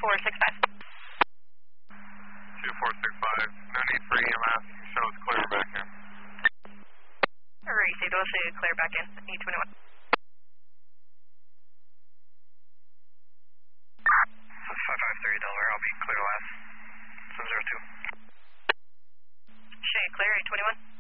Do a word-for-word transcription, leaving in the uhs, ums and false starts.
four six five. two four six five, no need for E M S, show us clear back in. Received, we'll show you clear back in, E twenty-one. five five three Delaware, I'll be clear last, seven zero two. Show you clear, E twenty-one.